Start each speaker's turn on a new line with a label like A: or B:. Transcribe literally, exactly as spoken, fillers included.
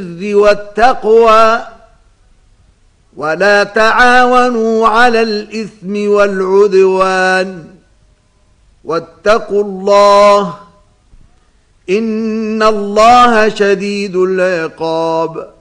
A: والتقوى ولا تعاونوا على الإثم والعدوان واتقوا الله إن الله شديد العقاب.